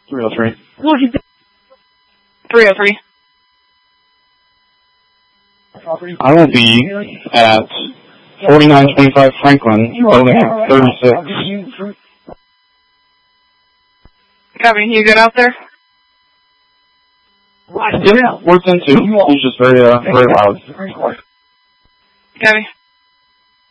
303. 303. I will be at 4925 Franklin, building 36. Copy. You good out there? Yeah, worked into. He's just very loud. Copy.